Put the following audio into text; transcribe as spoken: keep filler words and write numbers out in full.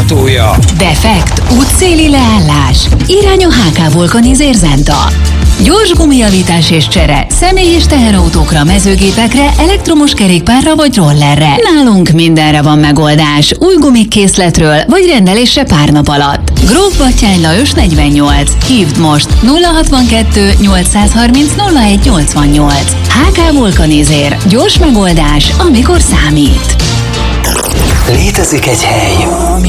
támogatója. Defekt, útszéli leállás, irány a há ká Vulkanizer Zenta. Gyors gumijavítás és csere, személy- és teherautókra, mezőgépekre, elektromos kerékpárra vagy rollerre. Nálunk mindenre van megoldás, új gumikkészletről vagy rendelésre pár nap alatt. Gróf Batthyány Lajos negyvennyolc. Hívd most nulla hatvankettő nyolcszázharminc nulla egy nyolcvannyolc. há ká Vulkanizer. Gyors megoldás, amikor számít. Létezik egy hely, ami